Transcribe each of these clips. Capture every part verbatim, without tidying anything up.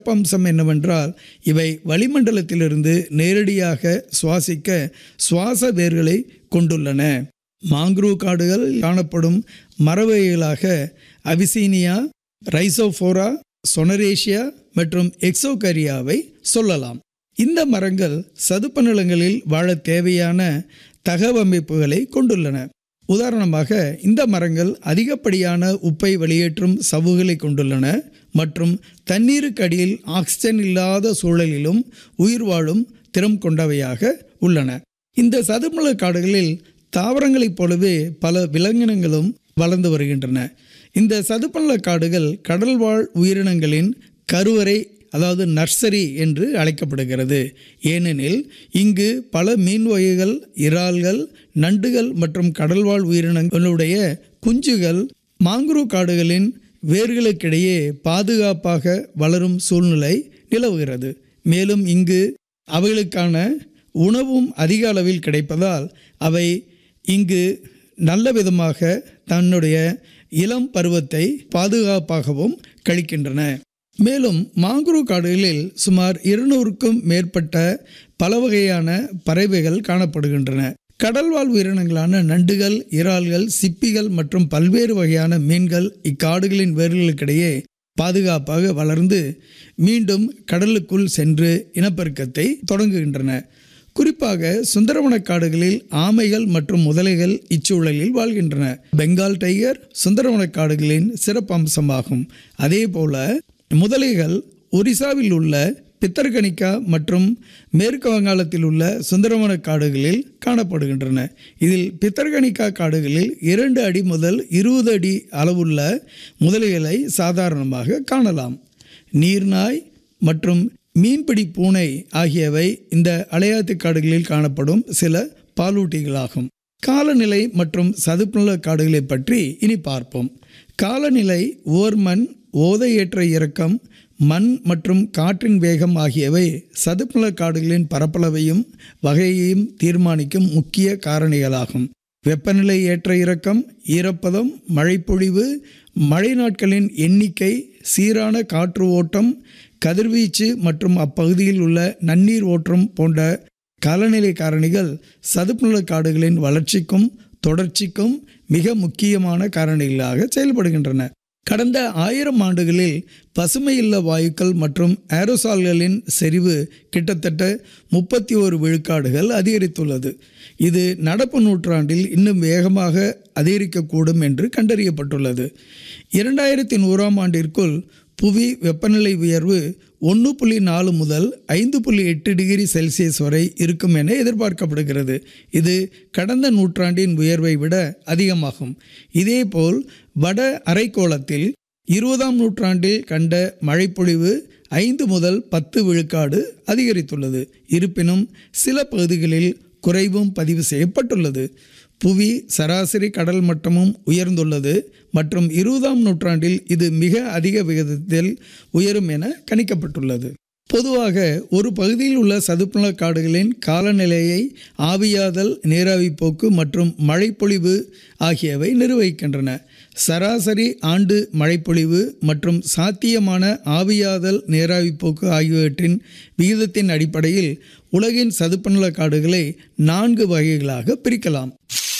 அம்சம் என்னவென்றால் இவை வளிமண்டலத்திலிருந்து நேரடியாக சுவாசிக்க சுவாச வேர்களை கொண்டுள்ளன. மாங்க்ரூவ் காடுகள் காணப்படும் மரவகைகளாக அபிசீனியா, ரைசோஃபோரா, சொனரேஷியா மற்றும் எக்ஸோகரியாவை சொல்லலாம். இந்த மரங்கள் சதுப்பு நிலங்களில் வாழ தேவையான தகவமைப்புகளை கொண்டுள்ளன. உதாரணமாக இந்த மரங்கள் அதிகப்படியான உப்பை வெளியேற்றும் சவ்வுகளை கொண்டுள்ளன மற்றும் தண்ணீருக்கு அடியில் ஆக்சிஜன் இல்லாத சூழலிலும் உயிர் வாழும் திறம் கொண்டவையாக உள்ளன. இந்த சதுப்புநில காடுகளில் தாவரங்களைப் போலவே பல விலங்கினங்களும் வளர்ந்து வருகின்றன. இந்த சதுப்புநில காடுகள் கடல்வாழ் உயிரினங்களின் கருவறை, அதாவது நர்சரி என்று அழைக்கப்படுகிறது. ஏனெனில் இங்கு பல மீன் வகைகள், இறால்கள், நண்டுகள் மற்றும் கடல்வாழ் உயிரினங்களுடைய குஞ்சுகள் மாங்க்ரூவ் காடுகளின் வேர்களுக்கிடையே பாதுகாப்பாக வளரும் சூழ்நிலை நிலவுகிறது. மேலும் இங்கு அவைகளுக்கான உணவும் அதிக அளவில் கிடைப்பதால் அவை இங்கு நல்ல விதமாக தன்னுடைய இளம் பருவத்தை பாதுகாப்பாகவும் கழிக்கின்றன. மேலும் மாங்க்ரூவ் காடுகளில் சுமார் இருநூறுக்கும் மேற்பட்ட பல வகையான பறவைகள் காணப்படுகின்றன. கடல்வாழ் உயிரினங்களான நண்டுகள், இறால்கள், சிப்பிகள் மற்றும் பல்வேறு வகையான மீன்கள் இக்காடுகளின் வேர்களுக்கிடையே பாதுகாப்பாக வளர்ந்து மீண்டும் கடலுக்குள் சென்று இனப்பெருக்கத்தை தொடங்குகின்றன. குறிப்பாக சுந்தரவன காடுகளில் ஆமைகள் மற்றும் முதலைகள் இச்சூழலில் வாழ்கின்றன. பெங்கால் டைகர் சுந்தரவன காடுகளின் சிறப்பம்சமாகும். அதே போல முதலைகள் ஒரிசாவில் உள்ள பித்தர்கனிக்கா மற்றும் மேற்கு வங்காளத்தில் உள்ள சுந்தரவன காடுகளில் காணப்படுகின்றன. இதில் பித்தர்கனிக்கா காடுகளில் இரண்டு அடி முதல் இருபது அடி அளவுள்ள முதலைகளை சாதாரணமாக காணலாம். நீர்நாய் மற்றும் மீன்பிடி பூனை ஆகியவை இந்த அலையாத்தி காடுகளில் காணப்படும் சில பாலூட்டிகளாகும். காலநிலை மற்றும் சதுப்புநில காடுகளை பற்றி இனி பார்ப்போம். காலநிலை ஓர்மண், ஓதையேற்ற இறக்கம், மண் மற்றும் காற்றின் வேகம் ஆகியவை சதுப்புநில காடுகளின் பரப்பளவையும் வகையையும் தீர்மானிக்கும் முக்கிய காரணிகளாகும். வெப்பநிலை ஏற்ற இறக்கம், ஈரப்பதம், மழைப்பொழிவு, மழை நாட்களின் எண்ணிக்கை, சீரான காற்று ஓட்டம், கதிர்வீச்சு மற்றும் அப்பகுதியில் உள்ள நன்னீர் ஓட்டம் போன்ற காலநிலை காரணிகள் சதுப்புநில காடுகளின் வளர்ச்சிக்கும் தொடர்ச்சிக்கும் மிக முக்கியமான காரணிகளாக செயல்படுகின்றன. கடந்த ஆயிரம் ஆண்டுகளில் பசுமையில்ல வாயுக்கள் மற்றும் ஏரோசால்களின் செறிவு கிட்டத்தட்ட முப்பத்தி ஓரு விழுக்காடுகள் அதிகரித்துள்ளது. இது நடப்பு நூற்றாண்டில் இன்னும் வேகமாக அதிகரிக்கக்கூடும் என்று கண்டறியப்பட்டுள்ளது. இரண்டாயிரத்தி நூறாம் ஆண்டிற்குள் புவி வெப்பநிலை உயர்வு ஒன்று புள்ளி நாலு முதல் ஐந்து புள்ளி எட்டு டிகிரி செல்சியஸ் வரை இருக்கும் என எதிர்பார்க்கப்படுகிறது. இது கடந்த நூற்றாண்டின் உயர்வை விட அதிகமாகும். இதேபோல் வட அரைக்கோளத்தில் இருபதாம் நூற்றாண்டில் கண்ட மழைப்பொழிவு ஐந்து முதல் பத்து விழுக்காடு அதிகரித்துள்ளது. இருப்பினும் சில பகுதிகளில் குறைவும் பதிவு செய்யப்பட்டுள்ளது. புவி சராசரி கடல் மட்டமும் உயர்ந்துள்ளது மற்றும் இருபதாம் நூற்றாண்டில் இது மிக அதிக விகிதத்தில் உயரும் என கணிக்கப்பட்டுள்ளது. பொதுவாக ஒரு பகுதியில் உள்ள சதுப்புநில காடுகளின் காலநிலையை ஆவியாதல், நீராவி போக்கு மற்றும் மழைப்பொழிவு ஆகியவை நிர்வகிக்கின்றன. சராசரி ஆண்டு மழைப்பொழிவு மற்றும் சாத்தியமான ஆவியாதல், நீராவி போக்கு ஆகியவற்றின் விகிதத்தின் அடிப்படையில் உலகின் சதுப்புநில காடுகளை நான்கு வகைகளாக பிரிக்கலாம்.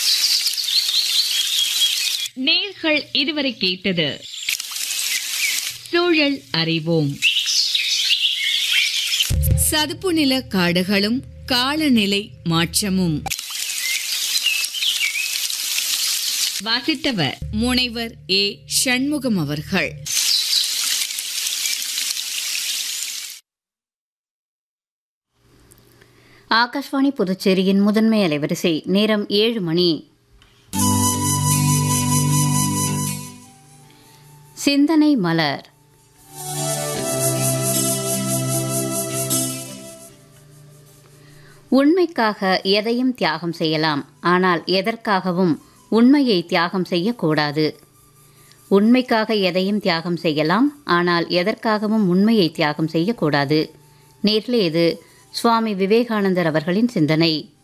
நேர்கள் இதுவரை கேட்டது சூழல் அறிவோம். சதுப்புநில காடுகளும் காலநிலை மாற்றமும். வாசித்தவர் முனைவர் ஏ சண்முகம் அவர்கள். ஆகாஷ்வாணி புதுச்சேரியின் முதன்மை அலைவரிசை. நேரம் ஏழு மணி. சிந்தனை மலர். உண்மைக்காக எதையும் தியாகம் செய்யலாம், ஆனால் எதற்காகவும் உண்மையை தியாகம் செய்யக்கூடாது. உண்மைக்காக எதையும் தியாகம் செய்யலாம், ஆனால் எதற்காகவும் உண்மையை தியாகம் செய்யக்கூடாது. நேரிலே இது சுவாமி விவேகானந்தர் அவர்களின் சிந்தனை.